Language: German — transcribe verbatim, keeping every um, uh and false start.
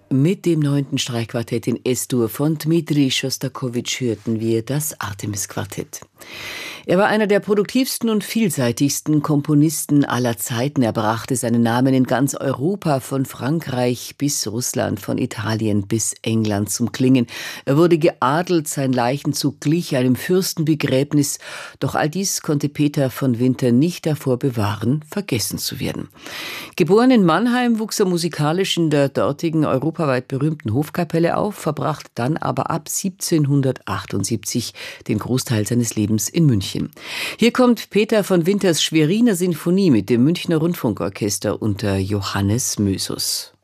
Mit dem neunten Streichquartett in S-Dur von Dmitri Schostakowitsch hörten wir das Artemis-Quartett. Er war einer der produktivsten und vielseitigsten Komponisten aller Zeiten. Er brachte seinen Namen in ganz Europa, von Frankreich bis Russland, von Italien bis England zum Klingen. Er wurde geadelt, sein Leichenzug glich einem Fürstenbegräbnis. Doch all dies konnte Peter von Winter nicht davor bewahren, vergessen zu werden. Geboren in Mannheim, wuchs er musikalisch in der dortigen europaweit berühmten Hofkapelle auf, verbrachte dann aber ab siebzehnhundertachtundsiebzig den Großteil seines Lebens in München. Hier kommt Peter von Winters Schweriner Sinfonie mit dem Münchner Rundfunkorchester unter Johannes Mösus.